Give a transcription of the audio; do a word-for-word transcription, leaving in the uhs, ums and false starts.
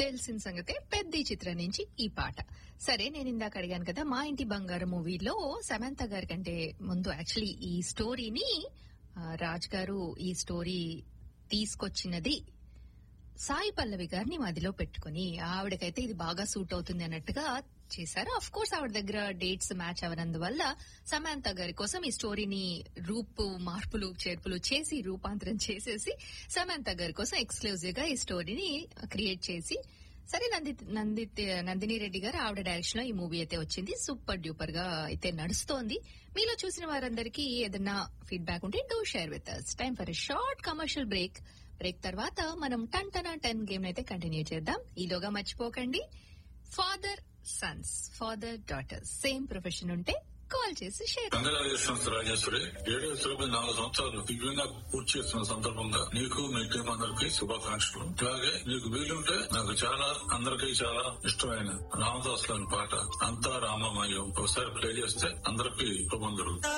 తెలిసిన సంగతే పెద్ద చిత్రం నుంచి ఈ పాట. సరే, నేను ఇందాక అడిగాను కదా, మా ఇంటి బంగారం మూవీలో సమంత గారి కంటే ముందు యాక్చువల్లీ ఈ స్టోరీని రాజ్ గారు ఈ స్టోరీ తీసుకొచ్చినది సాయి పల్లవి గారిని మదిలో పెట్టుకుని, ఆవిడకైతే ఇది బాగా సూట్ అవుతుంది అన్నట్టుగా చేశారు. అఫ్ కోర్స్ ఆవిడ దగ్గర డేట్స్ మ్యాచ్ అవనందువల్ల సమంత గారి కోసం ఈ స్టోరీని రూపు మార్పులు చేర్పులు చేసి రూపాంతరం చేసేసి సమంత గారి కోసం ఎక్స్క్లూజివ్ గా ఈ స్టోరీని క్రియేట్ చేసి, సరే నంది నంది నందిని రెడ్డి గారు ఆవిడ డైరెక్షన్ లో ఈ మూవీ అయితే వచ్చింది. సూపర్ డ్యూపర్ గా అయితే నడుస్తోంది. మీలో చూసిన వారందరికీ ఏదన్నా ఫీడ్బ్యాక్ ఉంటే do share with us. Time for a short commercial break. Break తర్వాత మనం టన్ టన్ టెన్ గేమ్ అయితే కంటిన్యూ చేద్దాం. ఈలోగా మర్చిపోకండి, father Sons, father daughters same profession ఉంటే కాల్ చేసి షేర్. కంగ్రాచులేషన్స్ రాజేశ్వరి, ఏడో తరగతి నాలుగు సంవత్సరాలు దివ్యంగా పూర్తి చేస్తున్న సందర్భంగా నీకు మీ టీం అందరికీ శుభాకాంక్షలు. అలాగే నీకు వీలుంటే నాకు చాలా అందరికీ చాలా ఇష్టమైన రామదాస్ లోని పాట అంతా రామమయం ఒకసారి ప్లే చేస్తే అందరికీ శుభం జరుగుతుంది.